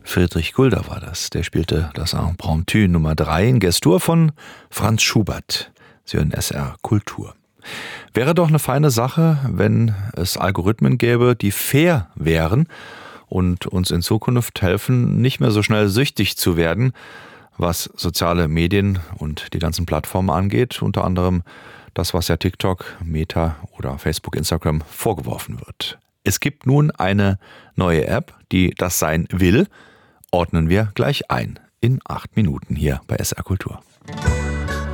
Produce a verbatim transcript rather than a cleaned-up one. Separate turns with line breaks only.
Friedrich Gulda war das. Der spielte das Impromptu Nummer drei in Gestur von Franz Schubert. Sie hören S R Kultur. Wäre doch eine feine Sache, wenn es Algorithmen gäbe, die fair wären und uns in Zukunft helfen, nicht mehr so schnell süchtig zu werden, was soziale Medien und die ganzen Plattformen angeht. Unter anderem das, was ja TikTok, Meta oder Facebook, Instagram vorgeworfen wird. Es gibt nun eine neue App, die das sein will. Ordnen wir gleich ein in acht Minuten hier bei S R Kultur.